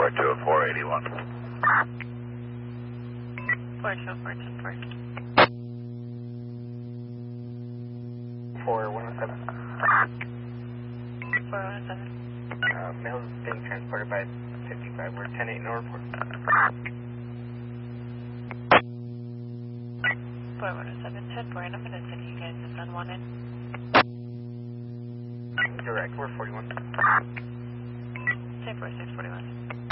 report to a 481. 42424. 4107. 417. Mail is being transported by 55. We're 10-8, no report. 4107, 10-4 in a minute, and you guys have done one in. Direct, we're 41. 10-4, 641.